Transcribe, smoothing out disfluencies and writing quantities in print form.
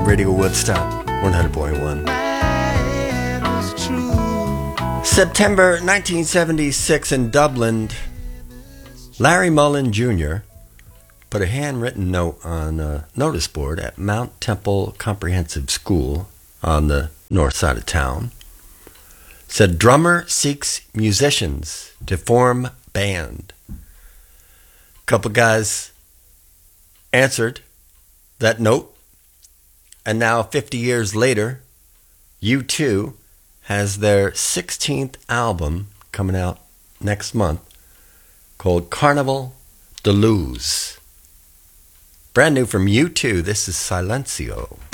Radio Woodstock 100.1. September 1976 in Dublin, Larry Mullen Jr. put a handwritten note on a notice board at Mount Temple Comprehensive School on the north side of town. Said, drummer seeks musicians to form band. A couple guys answered that note, and now 50 years later, U2 has their 16th album coming out next month called Carnival de Luz. Brand new from U2, this is Silencio.